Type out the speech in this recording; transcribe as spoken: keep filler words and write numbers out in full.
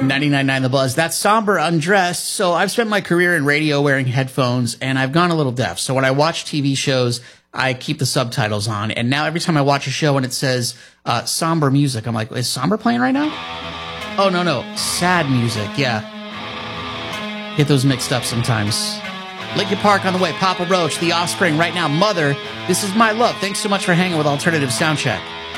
ninety-nine point nine The Buzz. That's Somber Undressed. So I've spent my career in radio wearing headphones, and I've gone a little deaf. So when I watch T V shows, I keep the subtitles on. And now every time I watch a show and it says uh, somber music, I'm like, is somber playing right now? Oh, no, no. Sad music. Yeah. Get those mixed up sometimes. Linkin Park on the way. Papa Roach, The Offspring right now. Mother, This Is My Love. Thanks so much for hanging with Alternative Soundcheck.